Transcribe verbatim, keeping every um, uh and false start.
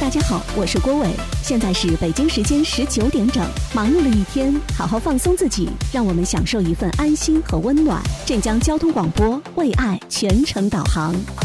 大家好，我是郭伟，现在是北京时间十九点整。忙碌了一天，好好放松自己，让我们享受一份安心和温暖。镇江交通广播，为爱全程导航。